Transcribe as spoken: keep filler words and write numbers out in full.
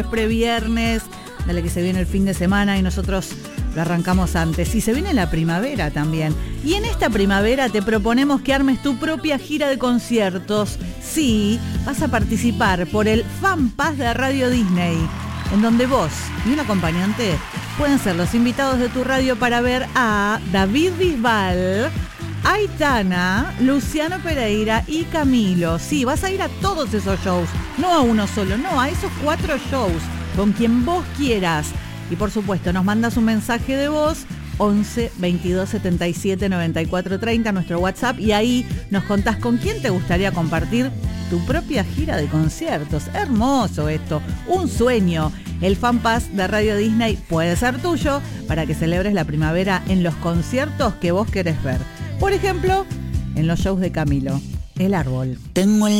previernes, dale que se viene el fin de semana y nosotros lo arrancamos antes. Y se viene la primavera también. Y en esta primavera te proponemos que armes tu propia gira de conciertos. Sí, vas a participar por el Fan Pass de Radio Disney, en donde vos y un acompañante pueden ser los invitados de tu radio para ver a David Bisbal, Aitana, Luciano Pereira y Camilo. Sí, vas a ir a todos esos shows, no a uno solo, no, a esos cuatro shows, con quien vos quieras. Y por supuesto, nos mandas un mensaje de voz, once, veintidós, setenta y siete, noventa y cuatro, treinta, nuestro WhatsApp, y ahí nos contás con quién te gustaría compartir tu propia gira de conciertos. Hermoso esto, un sueño. El Fan Pass de Radio Disney puede ser tuyo para que celebres la primavera en los conciertos que vos querés ver. Por ejemplo, en los shows de Camilo, El Árbol. Tengo el